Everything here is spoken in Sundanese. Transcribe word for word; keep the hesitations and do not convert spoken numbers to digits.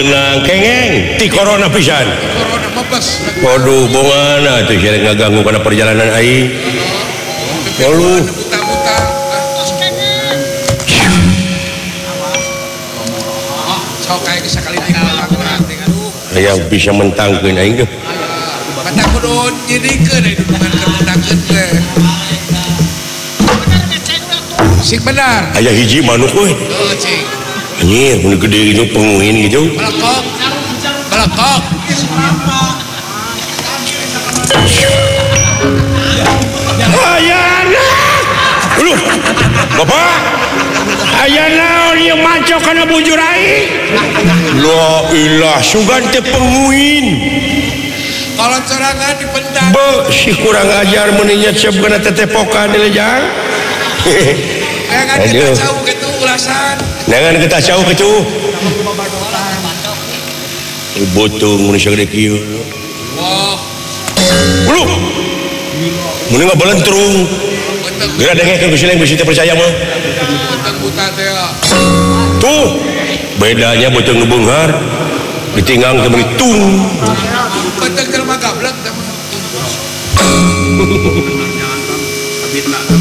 tenang kengeng ti corona pisan. Corona mabas. Waduh, bongana tuh saya ngaganggu karena perjalanan aing. Waduh. Buta-buta. Sok kayak sekali tinggal yang bisa mentangkeun aing teh. Mata kudu nyidikeun itu bukan mentangkeun teh. Sik benar. Aya hiji manuk euy. Heeh, cing. Anjir, mun gede itu penguin gitu. Belekok. Belekok. Ayana. Lu. Bapak. Ayana ieu maco kana bujur aing. La ilah sugan teh penguin. Kalau sorangan dipendam. Be si kurang ajar mun nya siap kana tetepokan deui jang. Jangan kita jauh gitu ulasan. Jangan kita jauh gitu. Botung mun sagede kieu. Wah. Bulu. Mun enggak balentrung. Geura dengekeun geus bisa teu percaya mah. Buta teh. Tuh. Bedanya botung nu beunghar ditinggang teu meuli tung. Betul jelema gablek teh.